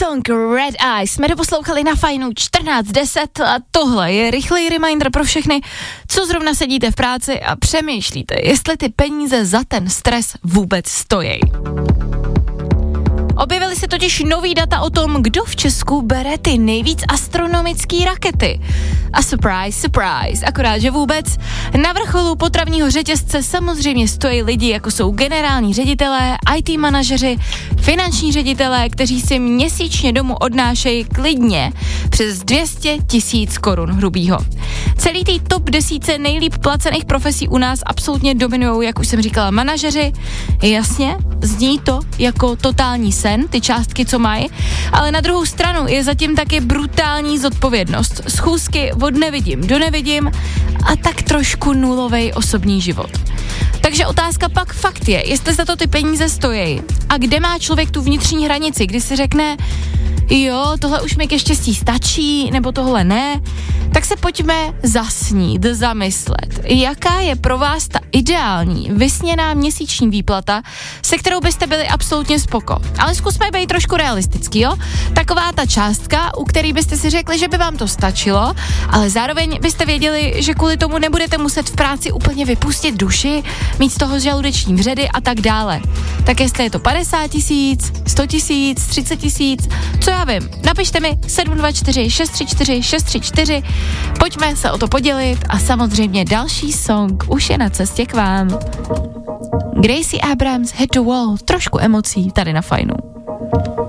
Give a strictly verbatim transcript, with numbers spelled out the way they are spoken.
Song Red Eyes jsme doposlouchali na Fajnu čtrnáct deset a tohle je rychlej reminder pro všechny, co zrovna sedíte v práci a přemýšlíte, jestli ty peníze za ten stres vůbec stojí. Objevily se totiž nový data o tom, kdo v Česku bere ty nejvíc astronomický rakety. A surprise, surprise, akorát, že vůbec na vrcholu potravního řetězce samozřejmě stojí lidi, jako jsou generální ředitelé, í té manažeři, finanční ředitelé, kteří si měsíčně domů odnášejí klidně přes dvě stě tisíc korun hrubýho. Celý tý top desítce nejlíp placených profesí u nás absolutně dominují, jak už jsem říkala, manažeři. Jasně, zní to jako totální sen, ty částky, co mají, ale na druhou stranu je zatím taky brutální zodpovědnost. Schůzky od nevidím do nevidím a tak trošku nulovej osobní život. Takže otázka pak fakt je, jestli za to ty peníze stojí a kde má člověk tu vnitřní hranici, kdy si řekne, jo, tohle už mi ke štěstí stačí, nebo tohle ne, tak se pojďme zasnít, zamyslet, jaká je pro vás ta ideální, vysněná měsíční výplata, se kterou byste byli absolutně spoko. Ale zkusme být trošku realistický, jo? Taková ta částka, u který byste si řekli, že by vám to stačilo, ale zároveň byste věděli, že kvůli tomu nebudete muset v práci úplně vypustit duši, mít z toho žaludeční vředy a tak dále. Tak jestli je to padesát tisíc, sto tisíc, třicet tisíc, co já vím, napište mi sedm dva čtyři šest tři čtyři šest tři čtyři, pojďme se o to podělit a samozřejmě další song už je na cestě k vám. Gracie Abrams, Hit the Wall, trošku emocí tady na Fajnu.